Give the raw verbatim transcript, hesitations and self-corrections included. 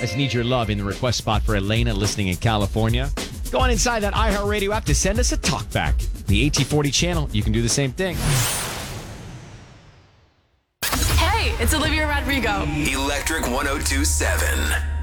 just need your love in the request spot for Elena listening in California. Go on inside that iHeartRadio app to send us a talkback. The A T forty channel, you can do the same thing. Hey, it's Olivia Rodrigo. Electric one oh two point seven.